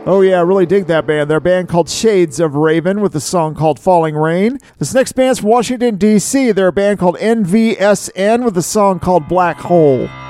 Oh yeah, I really dig that band. They're a band called Shades of Raven with a song called Falling Rain. This next band's from Washington, D.C. They're a band called NVSN with a song called Black Hole.